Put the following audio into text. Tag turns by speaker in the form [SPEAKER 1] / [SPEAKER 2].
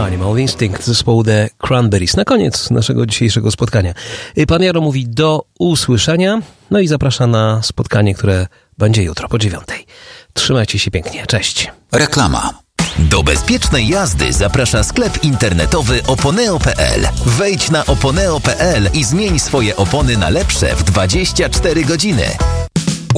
[SPEAKER 1] Animal Instinct zespołu The Cranberries. Na koniec naszego dzisiejszego spotkania. Pan Jaro mówi do usłyszenia, no i zaprasza na spotkanie, które będzie jutro po 9:00. Trzymajcie się pięknie. Cześć.
[SPEAKER 2] Reklama. Do bezpiecznej jazdy zaprasza sklep internetowy oponeo.pl. Wejdź na oponeo.pl i zmień swoje opony na lepsze w 24 godziny.